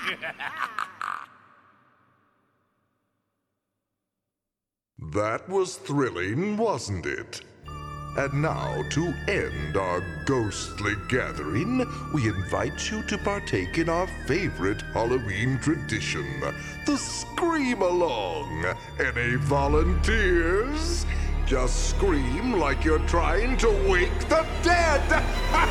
That was thrilling, wasn't it? And now, to end our ghostly gathering, we invite you to partake in our favorite Halloween tradition, the Scream-Along. Any volunteers? Just scream like you're trying to wake the dead!